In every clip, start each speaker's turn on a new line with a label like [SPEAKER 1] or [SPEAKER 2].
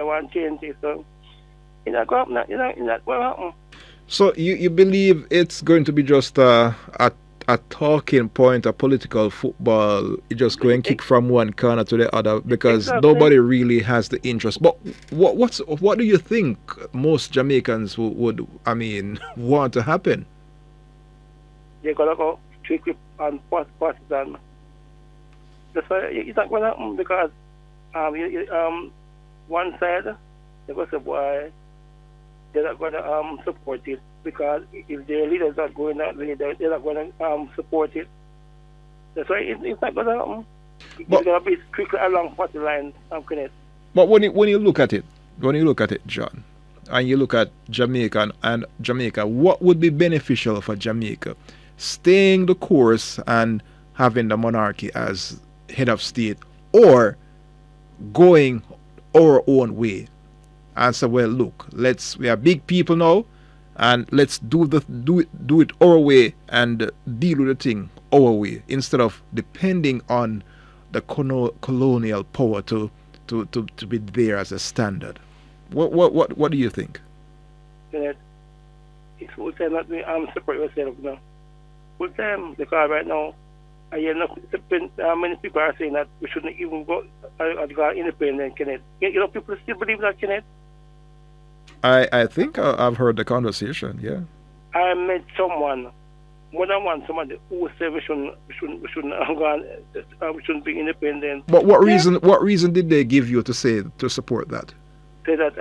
[SPEAKER 1] want to change it. So, it's not going to happen. It's not going to happen.
[SPEAKER 2] So you believe it's going to be just a talking point, a political football, you just go and kick from one corner to the other because
[SPEAKER 1] Exactly.
[SPEAKER 2] nobody really has the interest. But what do you think most Jamaicans would I mean want to happen?
[SPEAKER 1] They're going to go strictly on partisan. That's why it's not going to happen because one side, they're going to say, boy, they're not going to support it because if their leaders are going that way, they're not going to support it. That's why it's not going to happen. It's going to be strictly along party lines.
[SPEAKER 2] But when you look at it, John, and you look at Jamaica and Jamaica, what would be beneficial for Jamaica? Staying the course and having the monarchy as head of state, or going our own way and say, well, look, we are big people now, and let's do it our way and deal with the thing our way instead of depending on the colonial power to be there as a standard. What do you think?
[SPEAKER 1] It's full time that we support yourself now. Full time because right now, many people are saying that we shouldn't even go independent, Kenneth. People still believe that, Kenneth.
[SPEAKER 2] I think I've heard the conversation. Yeah.
[SPEAKER 1] I met someone, more than one, somebody who said we shouldn't be independent.
[SPEAKER 2] But what reason? What reason did they give you to support that?
[SPEAKER 1] Say that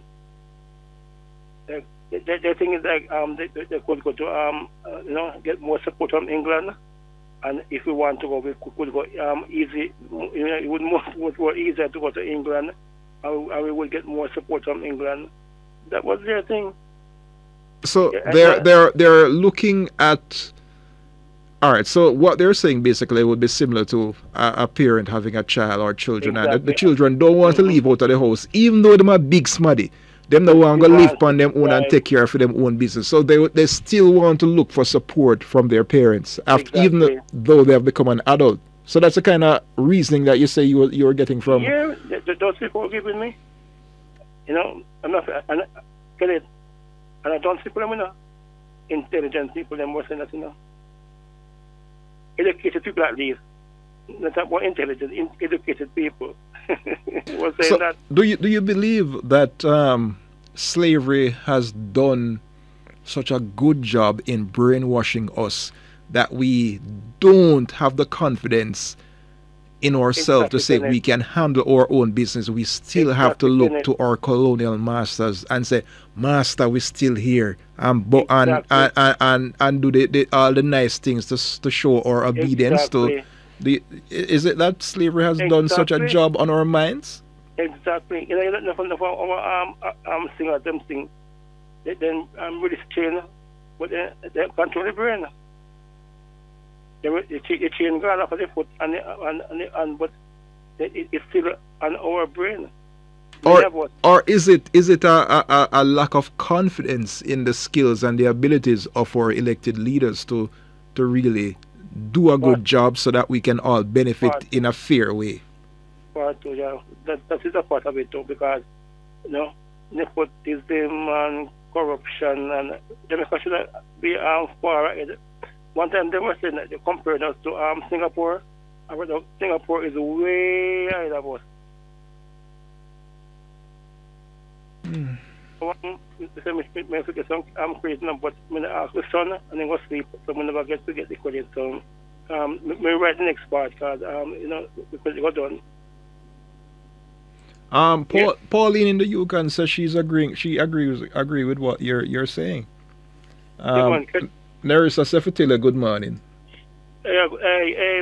[SPEAKER 1] the thing is like they could go to get more support from England, and if we want to go, we could go easy. It would more easier to go to England, and we would get more support from England. That was their thing.
[SPEAKER 2] So they're looking at. All right. So what they're saying basically would be similar to a parent having a child or children,
[SPEAKER 1] exactly.
[SPEAKER 2] And the children don't want to leave out of the house, even though them are big smaddy. Them don't want to live upon them own and take care of them own business. So they still want to look for support from their parents after, even though they have become an adult. So that's the kind of reasoning that you say you were getting from.
[SPEAKER 1] Yeah, those people agree with me. I'm not. And I don't see people, intelligent people, them more saying that, educated people at least. Not more intelligent, educated people. Was saying
[SPEAKER 2] so
[SPEAKER 1] that.
[SPEAKER 2] Do you believe that slavery has done such a good job in brainwashing us that we don't have the confidence in ourselves to say we can handle our own business? We still have to look to our colonial masters and say, Master, we're still here, and do all the nice things to show our obedience to. Is it that slavery has done such a job on our minds?
[SPEAKER 1] Exactly. You don't know from our singers, them sing. Then really strain, but they control the brain. They chain God off of the foot, but it's still on our brain.
[SPEAKER 2] Or is it a lack of confidence in the skills and the abilities of our elected leaders to really do a good job so that we can all benefit in a fair way?
[SPEAKER 1] That is a part of it too, because nepotism and corruption, and Jamaica should be far ahead. One time they were saying that they compared us to Singapore. I read Singapore is way ahead of us. I'm crazy now, but I'm ask the son and then go sleep, so I never get to get the credit. So me write the next part because because it got done.
[SPEAKER 2] Pauline in the Yukon says she agrees with what you're saying. Nerissa Sefetila, good morning.
[SPEAKER 1] Hey,